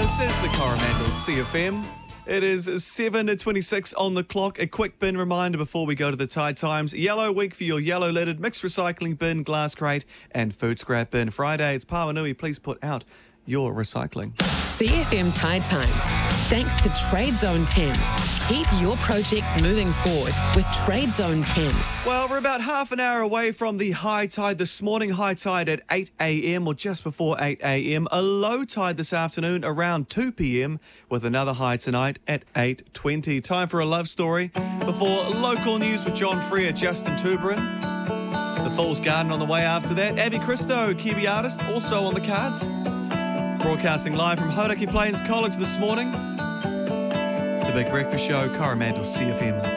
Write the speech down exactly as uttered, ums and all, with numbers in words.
This is the Coromandel C F M. It is seven twenty-six on the clock. A quick bin reminder before we go to the Tide Times. Yellow week for your yellow lidded mixed recycling bin, glass crate and food scrap bin. Friday, it's Pawanui. Please put out your recycling. C F M Tide Times. Thanks to Trade Zone Thames. Keep your project moving forward with Trade Zone Thames. Well, we're about half an hour away from the high tide this morning. High tide at eight a.m. or just before eight a.m. A low tide this afternoon around two p.m. with another high tonight at eight twenty. Time for a love story before local news with John Freer, Justin Tuberin. The Fool's Garden on the way after that. Abby Christo, Kiwi artist, also on the cards. Broadcasting live from Hauraki Plains College this morning. The Big Breakfast Show, Coromandel C F M.